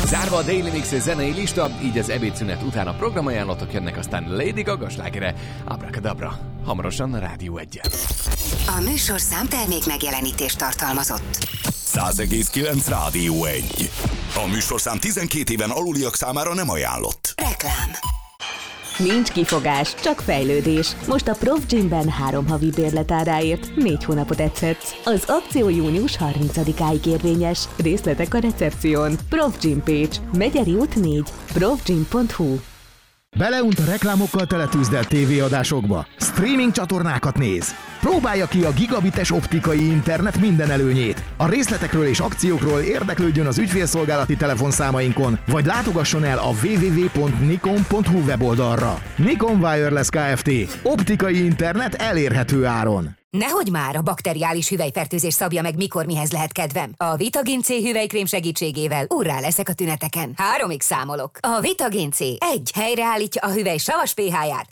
Zárva a Daily Mix zenei lista, így az ebédszünet után a programajánlatok jönnek, aztán Lady Gaga slágere, Abracadabra. Hamarosan a Rádió 1-en. A műsorszám termék megjelenítést tartalmazott. 100,9 Rádió 1. A műsorszám 12 éven aluliak számára nem ajánlott. Reklám. Nincs kifogás, csak fejlődés. Most a Prof Gymben 3 havi bérletáráért 4 hónapot edzetsz. Az akció június 30-áig érvényes. Részletek a recepción. Prof Gym Pécs, Megyeri út 4, profgym.hu. Beleunt a reklámokkal teletűzdelt tévéadásokba. Streaming csatornákat néz. Próbálja ki a gigabites optikai internet minden előnyét. A részletekről és akciókról érdeklődjön az ügyfélszolgálati telefonszámainkon, vagy látogasson el a www.nikon.hu weboldalra. Nikon Wireless Kft. Optikai internet elérhető áron. Nehogy már a bakteriális hüvelyfertőzés szabja meg, mikor mihez lehet kedvem. A Vitagin C hüvelykrém segítségével úrrá leszek a tüneteken. 3-ig számolok. A Vitagin C 1. Helyreállítja a hüvely savas pH-ját,